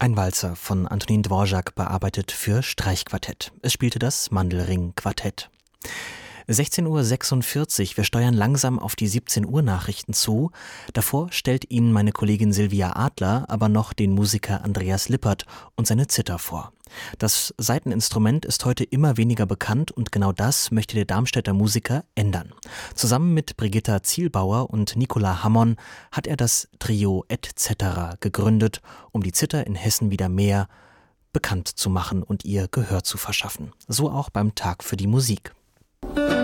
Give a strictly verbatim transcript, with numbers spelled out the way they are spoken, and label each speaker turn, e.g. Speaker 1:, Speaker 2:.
Speaker 1: Ein Walzer von Antonin Dvorak bearbeitet für Streichquartett. Es spielte das Mandelring-Quartett. sechzehn Uhr sechsundvierzig, wir steuern langsam auf die siebzehn Uhr Nachrichten zu. Davor stellt Ihnen meine Kollegin Silvia Adler aber noch den Musiker Andreas Lippert und seine Zither vor. Das Saiteninstrument ist heute immer weniger bekannt und genau das möchte der Darmstädter Musiker ändern. Zusammen mit Brigitta Zielbauer und Nicola Hammon hat er das Trio et cetera gegründet, um die Zither in Hessen wieder mehr bekannt zu machen und ihr Gehör zu verschaffen. So auch beim Tag für die Musik.